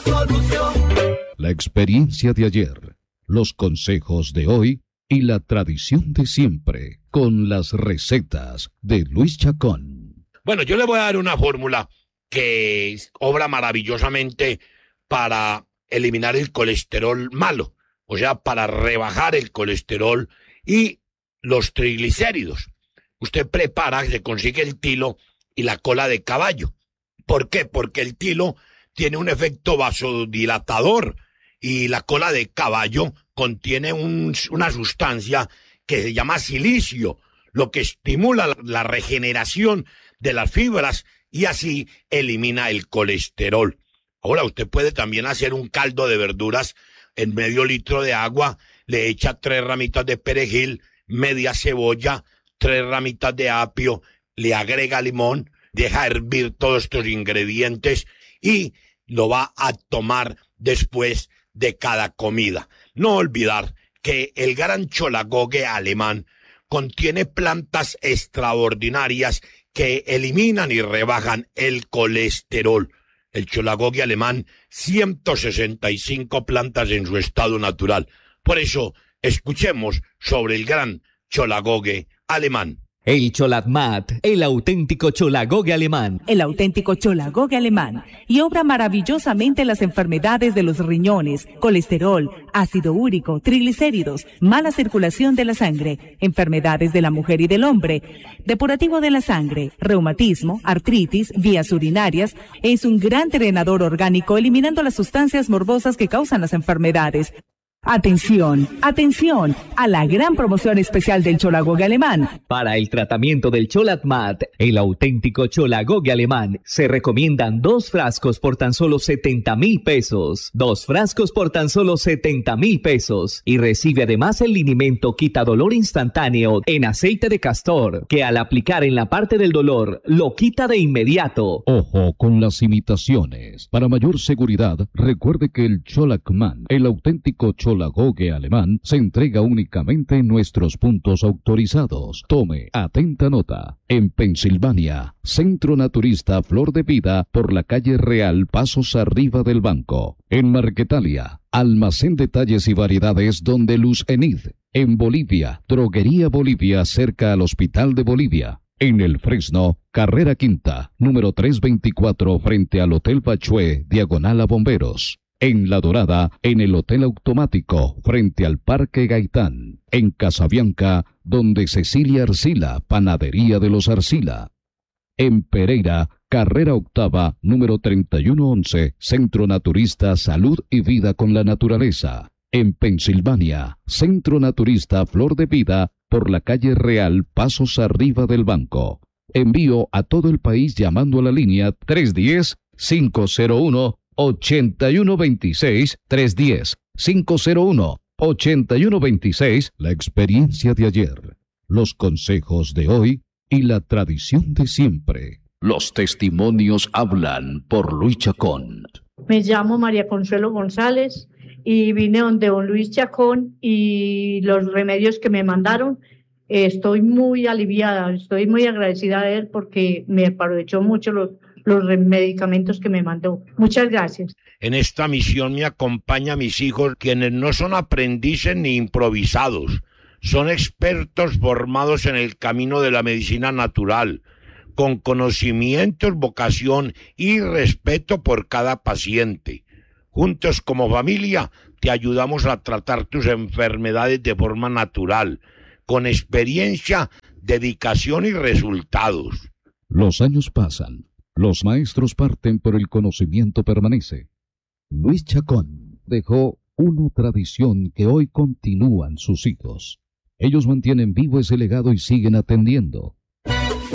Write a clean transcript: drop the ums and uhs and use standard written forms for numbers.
solución. La experiencia de ayer, los consejos de hoy y la tradición de siempre con las recetas de Luis Chacón. Bueno, yo le voy a dar una fórmula que obra maravillosamente para eliminar el colesterol malo, o sea, para rebajar el colesterol y los triglicéridos. Usted prepara, se consigue el tilo y la cola de caballo. ¿Por qué? Porque el tilo tiene un efecto vasodilatador y la cola de caballo contiene una sustancia que se llama silicio, lo que estimula la regeneración de las fibras y así elimina el colesterol. Ahora, usted puede también hacer un caldo de verduras en medio litro de agua, le echa 3 ramitas de perejil, media cebolla, 3 ramitas de apio, le agrega limón, deja hervir todos estos ingredientes y lo va a tomar después de cada comida. No olvidar que el gran cholagogue alemán contiene plantas extraordinarias que eliminan y rebajan el colesterol. El cholagogue alemán, 165 plantas en su estado natural. Por eso, escuchemos sobre el gran cholagogue alemán. El Cholatmat, el auténtico cholagogue alemán. El auténtico cholagogue alemán. Y obra maravillosamente las enfermedades de los riñones, colesterol, ácido úrico, triglicéridos, mala circulación de la sangre, enfermedades de la mujer y del hombre, depurativo de la sangre, reumatismo, artritis, vías urinarias. Es un gran drenador orgánico eliminando las sustancias morbosas que causan las enfermedades. Atención, atención a la gran promoción especial del cholagogue alemán. Para el tratamiento del Cholatmat, el auténtico cholagogue alemán, se recomiendan 2 frascos por tan solo 70,000 pesos. 2 frascos por tan solo 70,000 pesos. Y recibe además el linimento quitadolor instantáneo en aceite de castor, que al aplicar en la parte del dolor, lo quita de inmediato. Ojo con las imitaciones. Para mayor seguridad, recuerde que el Cholakman, el auténtico cholagogue alemán, se entrega únicamente en nuestros puntos autorizados. Tome atenta nota. En Pensilvania, Centro Naturista Flor de Vida, por la calle Real, pasos arriba del banco. En Marquetalia, Almacén de Talles y Variedades Donde Luz Enid. En Bolivia, Droguería Bolivia, cerca al Hospital de Bolivia. En El Fresno, Carrera Quinta, número 324, frente al Hotel Bachué, diagonal a Bomberos. En La Dorada, en el Hotel Automático, frente al Parque Gaitán. En Casabianca, donde Cecilia Arcila, Panadería de los Arcila. En Pereira, Carrera Octava, número 3111, Centro Naturista Salud y Vida con la Naturaleza. En Pensilvania, Centro Naturista Flor de Vida, por la calle Real, pasos arriba del banco. Envío a todo el país llamando a la línea 310-501-8126, 310-501-8126. La experiencia de ayer, los consejos de hoy y la tradición de siempre. Los testimonios hablan por Luis Chacón. Me llamo María Consuelo González y vine donde don Luis Chacón y los remedios que me mandaron. Estoy muy aliviada, estoy muy agradecida a él porque me aprovechó mucho los medicamentos que me mandó. Muchas gracias. En esta misión me acompañan mis hijos, quienes no son aprendices ni improvisados, son expertos formados en el camino de la medicina natural, con conocimientos, vocación y respeto por cada paciente. Juntos como familia te ayudamos a tratar tus enfermedades de forma natural, con experiencia, dedicación y resultados. Los años pasan, los maestros parten, pero el conocimiento permanece. Luis Chacón dejó una tradición que hoy continúan sus hijos. Ellos mantienen vivo ese legado y siguen atendiendo.